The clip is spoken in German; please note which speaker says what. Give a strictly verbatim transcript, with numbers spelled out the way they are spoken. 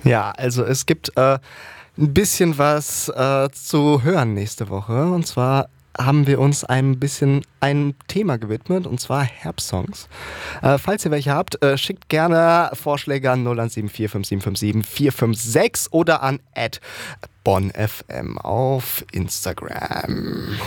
Speaker 1: Ja, also es gibt äh, ein bisschen was äh, zu hören nächste Woche. Und zwar haben wir uns ein bisschen einem Thema gewidmet, und zwar Herbstsongs. Äh, falls ihr welche habt, äh, schickt gerne Vorschläge an null eins sieben vier fünf sieben fünf sieben vier fünf sechs oder an at bonnfm auf Instagram.